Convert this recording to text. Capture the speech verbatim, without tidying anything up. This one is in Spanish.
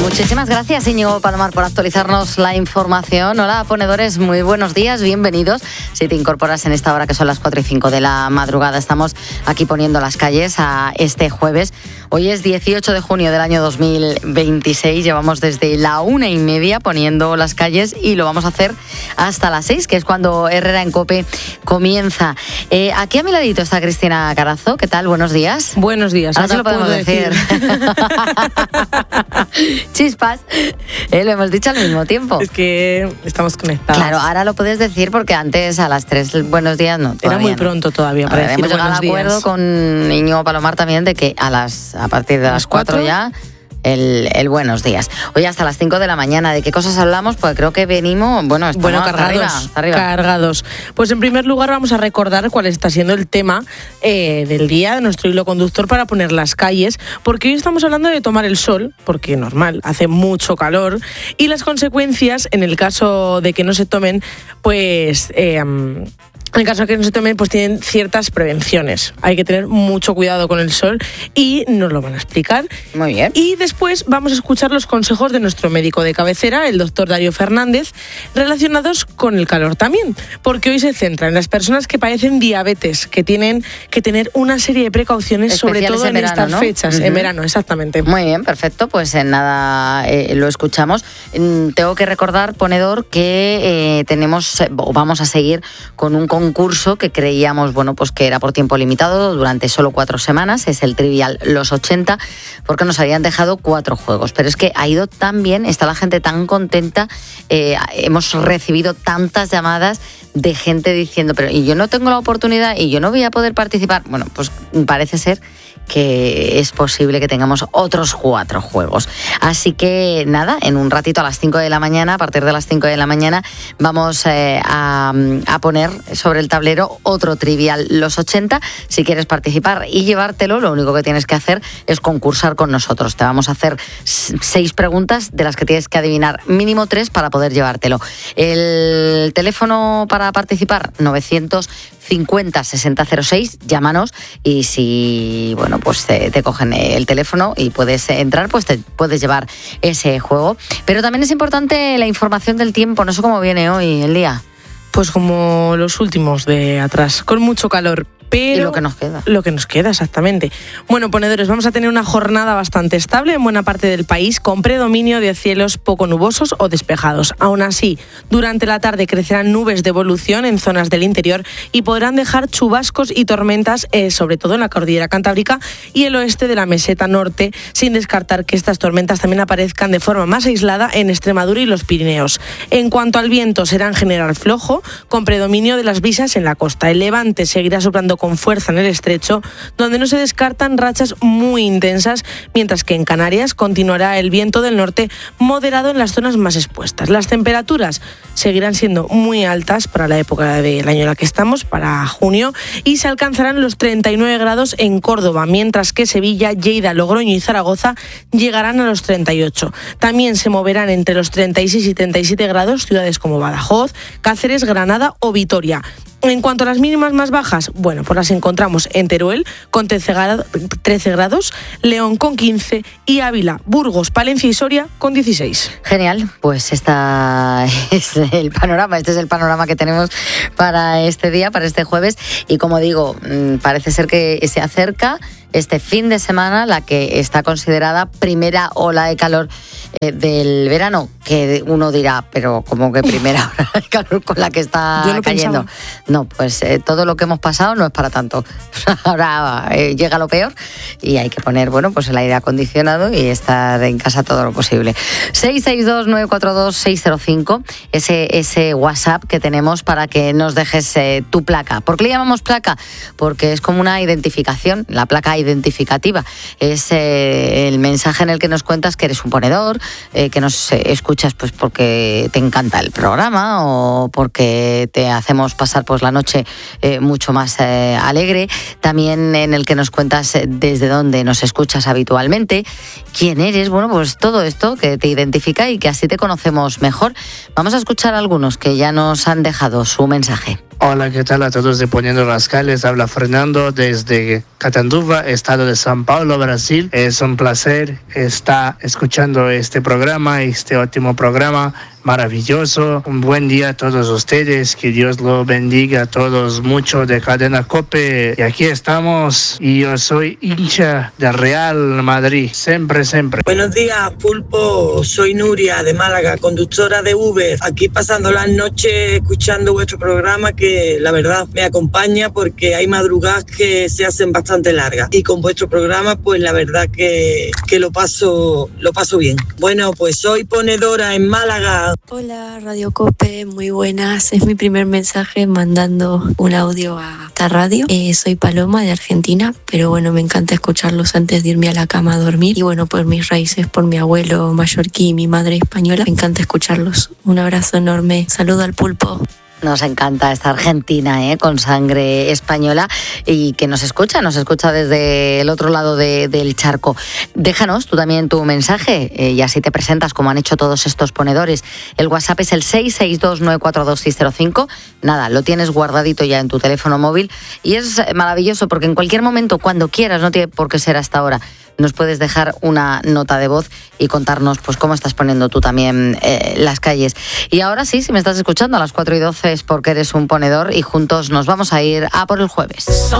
Muchísimas gracias, Íñigo Palomar, por actualizarnos la información. Hola, ponedores, muy buenos días, bienvenidos. Si te incorporas en esta hora, que son las cuatro y cinco de la madrugada, estamos aquí poniendo las calles a este jueves. Hoy es dieciocho de junio del año dos mil veintiséis. Llevamos desde la una y media poniendo las calles y lo vamos a hacer hasta las seis, que es cuando Herrera en COPE comienza. Eh, aquí a mi ladito está Cristina Carazo. ¿Qué tal? Buenos días. Buenos días. Ahora sí lo podemos decir. decir. Chispas, eh, lo hemos dicho al mismo tiempo. Es que estamos conectados. Claro, ahora lo puedes decir porque antes a las tres buenos días no. Era muy no. pronto todavía para ver, decir hemos llegado buenos al acuerdo días. Con Íñigo Palomar también de que a las a partir de las cuatro ya el, el buenos días. Hoy hasta las cinco de la mañana. ¿De qué cosas hablamos? Pues creo que venimos, bueno, estamos bueno hasta cargados, arriba, hasta arriba. cargados. Pues en primer lugar vamos a recordar cuál está siendo el tema eh, del día de nuestro hilo conductor para poner las calles, porque hoy estamos hablando de tomar el sol, porque normal, hace mucho calor, y las consecuencias en el caso de que no se tomen, pues... Eh, En el caso de que no se tomen, pues tienen ciertas prevenciones. Hay que tener mucho cuidado con el sol y nos lo van a explicar. Muy bien. Y después vamos a escuchar los consejos de nuestro médico de cabecera, el doctor Darío Fernández, relacionados con el calor también. Porque hoy se centra en las personas que padecen diabetes, que tienen que tener una serie de precauciones, sobre todo en, en verano, estas ¿no? fechas. Uh-huh. En verano, exactamente. Muy bien, perfecto. Pues en nada eh, lo escuchamos. Tengo que recordar, ponedor, que eh, tenemos, o vamos a seguir con un concurso que creíamos, bueno, pues que era por tiempo limitado durante solo cuatro semanas. Es el Trivial Los ochenta, porque nos habían dejado cuatro juegos. Pero es que ha ido tan bien, está la gente tan contenta, eh, hemos recibido tantas llamadas de gente diciendo, pero y yo no tengo la oportunidad y yo no voy a poder participar. Bueno, pues parece ser que es posible que tengamos otros cuatro juegos. Así que nada, en un ratito a las cinco de la mañana, a partir de las cinco de la mañana, vamos eh, a, a poner sobre el tablero otro Trivial Los ochenta. Si quieres participar y llevártelo, lo único que tienes que hacer es concursar con nosotros. Te vamos a hacer seis preguntas de las que tienes que adivinar mínimo tres para poder llevártelo. El teléfono para participar, novecientos cincuenta sesenta cero seis, llámanos y si, bueno, pues te, te cogen el teléfono y puedes entrar, pues te puedes llevar ese juego. Pero también es importante la información del tiempo. No sé cómo viene hoy el día. Pues como los últimos de atrás, con mucho calor. Pero y lo que nos queda. Lo que nos queda, exactamente. Bueno, ponedores, vamos a tener una jornada bastante estable en buena parte del país, con predominio de cielos poco nubosos o despejados. Aún así, durante la tarde crecerán nubes de evolución en zonas del interior y podrán dejar chubascos y tormentas, eh, sobre todo en la cordillera cantábrica y el oeste de la meseta norte, sin descartar que estas tormentas también aparezcan de forma más aislada en Extremadura y los Pirineos. En cuanto al viento, será en general flojo, con predominio de las brisas en la costa. El levante seguirá soplando con fuerza en el estrecho, donde no se descartan rachas muy intensas, mientras que en Canarias continuará el viento del norte moderado en las zonas más expuestas. Las temperaturas seguirán siendo muy altas para la época del año en la que estamos, para junio, y se alcanzarán los treinta y nueve grados en Córdoba, mientras que Sevilla, Lleida, Logroño y Zaragoza llegarán a los treinta y ocho. También se moverán entre los treinta y seis y treinta y siete grados ciudades como Badajoz, Cáceres, Granada o Vitoria. En cuanto a las mínimas más bajas, bueno, pues las encontramos en Teruel con trece grados, León con quince y Ávila, Burgos, Palencia y Soria con dieciséis. Genial, pues este es el panorama, este es el panorama que tenemos para este día, para este jueves. Y como digo, parece ser que se acerca este fin de semana la que está considerada primera ola de calor eh, del verano, que uno dirá, pero ¿cómo que primera ola de calor con la que está Yo lo cayendo? pensaba. No, pues eh, todo lo que hemos pasado no es para tanto. Ahora eh, llega lo peor y hay que poner, bueno, pues el aire acondicionado y estar en casa todo lo posible. seis seis dos nueve cuatro dos seis cero cinco, ese, ese WhatsApp que tenemos para que nos dejes eh, tu placa. ¿Por qué le llamamos placa? Porque es como una identificación, la placa identificativa. Es eh, el mensaje en el que nos cuentas que eres un ponedor, eh, que nos eh, escuchas pues porque te encanta el programa o porque te hacemos pasar pues la noche eh, mucho más eh, alegre. También en el que nos cuentas eh, desde dónde nos escuchas habitualmente, quién eres, bueno, pues todo esto que te identifica y que así te conocemos mejor. Vamos a escuchar a algunos que ya nos han dejado su mensaje. Hola, ¿qué tal a todos de Poniendo las Calles? Habla Fernando desde Catanduva, estado de São Paulo, Brasil. Es un placer estar escuchando este programa, este último programa maravilloso. Un buen día a todos ustedes, que Dios lo bendiga a todos mucho de Cadena COPE. Y aquí estamos, y yo soy hincha de Real Madrid, siempre, siempre. Buenos días, Pulpo, soy Nuria de Málaga, conductora de Uber, aquí pasando las noches escuchando vuestro programa, que la verdad me acompaña porque hay madrugadas que se hacen bastante largas, y con vuestro programa pues la verdad que, que lo paso, lo paso bien. Bueno, pues soy ponedora en Málaga. Hola Radio COPE, muy buenas. Es mi primer mensaje mandando un audio a esta radio. Eh, soy Paloma de Argentina, pero bueno, me encanta escucharlos antes de irme a la cama a dormir. Y bueno, por mis raíces, por mi abuelo mallorquí y mi madre española, me encanta escucharlos. Un abrazo enorme. Saludo al Pulpo. Nos encanta esta Argentina, ¿eh? Con sangre española y que nos escucha, nos escucha desde el otro lado de, del charco. Déjanos tú también tu mensaje eh, y así te presentas como han hecho todos estos ponedores. El WhatsApp es el seis seis dos nueve cuatro dos seis cero cinco. Nada, lo tienes guardadito ya en tu teléfono móvil y es maravilloso porque en cualquier momento, cuando quieras, no tiene por qué ser hasta ahora, nos puedes dejar una nota de voz y contarnos pues cómo estás poniendo tú también eh, las calles. Y ahora sí, si me estás escuchando a las cuatro y doce es porque eres un ponedor y juntos nos vamos a ir a por el jueves.